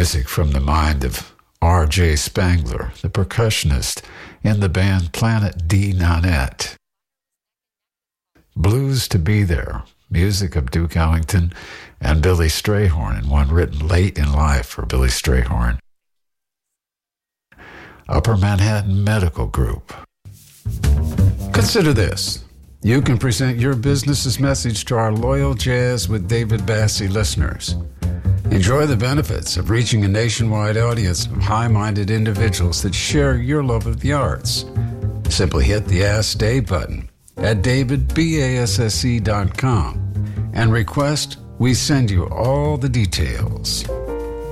Music from the mind of R.J. Spangler, the percussionist in the band Planet D. Nanette. Blues to Be There, music of Duke Ellington and Billy Strayhorn, and one written late in life for Billy Strayhorn. Upper Manhattan Medical Group. Consider this. You can present your business's message to our loyal Jazz with David Bassie listeners. Enjoy the benefits of reaching a nationwide audience of high-minded individuals that share your love of the arts. Simply hit the Ask Dave button at davidbasse.com and request we send you all the details.